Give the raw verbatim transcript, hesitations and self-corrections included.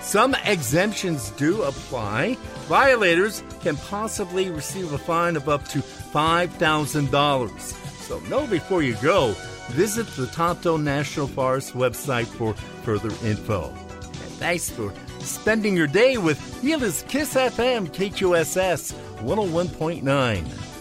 Some exemptions do apply. Violators can possibly receive a fine of up to five thousand dollars. So know before you go. Visit the Tonto National Forest website for further info. And thanks for spending your day with Gila's Kiss F M K Q S S one oh one point nine.